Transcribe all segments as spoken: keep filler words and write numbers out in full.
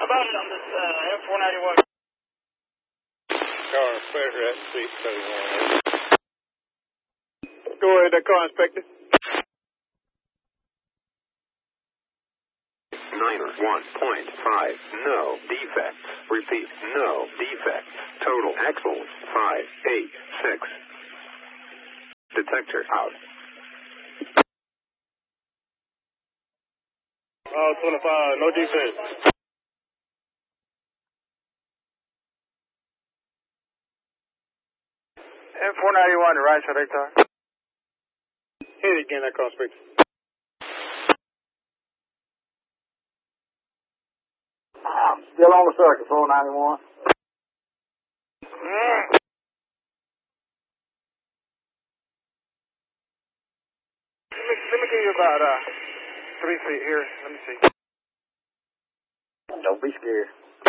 About it on this uh, M four ninety-one. Car inspector at six thirty-one. Go ahead, that car inspector. Niner one point five, no defects. Repeat, no defects. Total axle five eight six. Detector out. Oh, twenty-five, no defects. M four ninety-one, right side eight car. Hit it again, that car inspector. Still on the circuit, four ninety-one. Mm. Let me, let me give you about uh, three feet here. Let me see. Don't be scared.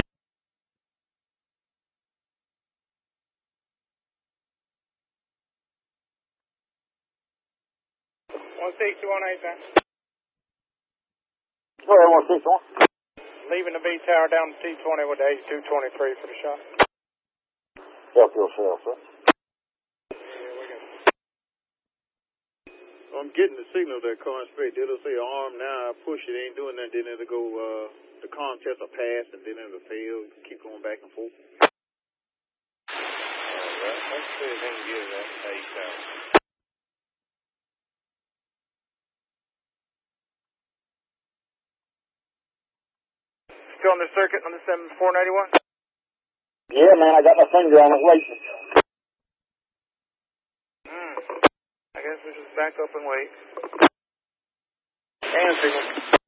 one six two one eight, man. Go ahead, one six one. Leaving the B tower down to T twenty with the H two twenty-three for the shot. Help yourself, sir. I'm getting the signal there, car inspector. It'll say arm now. I push it, ain't doing that. Then it'll go, uh, the comm test will pass, and then it'll fail. Keep going back and forth. All right. Let's see if I can get that eight out. Still on the circuit on the M four ninety-one? Yeah, man, I got my finger on it waiting. Hmm. I guess we just back up and wait. And signal.